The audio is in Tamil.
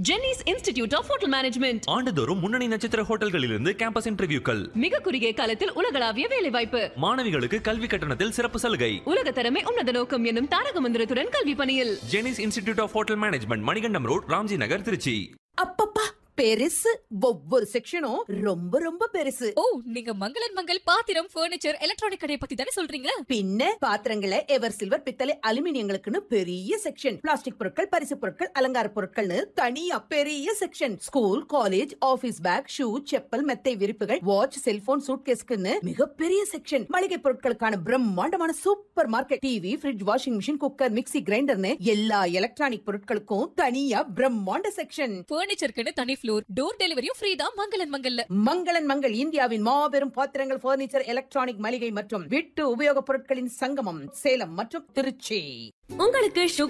Jenneys institute of hotel management. ஆண்டுதோறும் முன்னணி நட்சத்திர ஹோட்டல்களிலிருந்து கேம்பஸ் இன்டர்வியூக்கள். மிக குறுகிய காலத்தில் உலகளாவிய வேலைவாய்ப்பு. மாணவிகளுக்கு கல்வி கட்டணத்தில் சிறப்பு சலுகை. உலக தரமே உன்னத நோக்கம் என்னும் தாரக மந்திரத்துடன் கல்வி பணியில். Jenneys institute of hotel management, Manikandam road, Ramji நகர், திருச்சி. அப்பப்பா பெருசு, ஒவ்வொரு செக்ஷனும் ரொம்ப ரொம்ப பெருசு. ஓ, நீங்க மங்களன் மங்கள் பாத்திரம், பர்னிச்சர், எலக்ட்ரானிக் கடையை பத்தி தானே சொல்றீங்க? பின்ன பாத்திரங்களை எவர் சில்வர், பித்தளை, அலுமினியங்களுக்குன்னு பெரிய செக்ஷன், பிளாஸ்டிக் பொருட்கள், பரிசு பொருட்கள், அலங்கார பொருட்கள்னு தனியா பெரிய section, school, college, office back, shoe, chappal, மெத்தை விரிப்புகள், வாட்ச், செல்போன், சூட்கேஸ்க்குன்னு மிகப்பெரிய செக்ஷன், மளிகை பொருட்களுக்கான பிரம்மாண்டமான super market, TV, fridge, washing machine, cooker, mixie, கிரைண்டர்னு எல்லா எலக்ட்ரானிக் பொருட்களுக்கும் தனியா பிரம்மாண்ட செக்ஷன். பர்னிச்சருக்கு தனி ஃப்ளோர், டோர் டெலிவரியும் ஃப்ரீ தான் மங்களன் மங்கல்ல. மங்களன் மங்கள் இந்தியாவின் மாபெரும் பாத்திரங்கள், பர்னிச்சர், எலக்ட்ரானிக், மளிகை மற்றும் வீட்டு உபயோகப் பொருட்களின் சங்கமம், சேலம் மற்றும் திருச்சி. உங்களுக்கு சுகர்